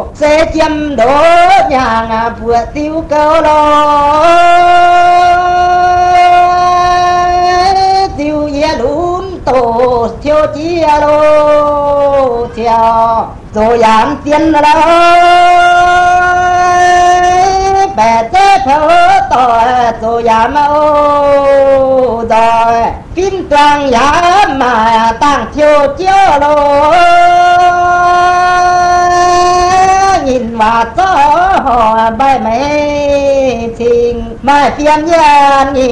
sẽ châm đổ nhà vừa tiêu câu lo tiêu ye lún tổ thiêu chia lô theo rồi dám tiền đó bè té thở tỏi rồi dám ô rồi kinh toàn giá mà tăng thiêu chiếu lô nhìn mà gió họ bay mây tình mai phiền gian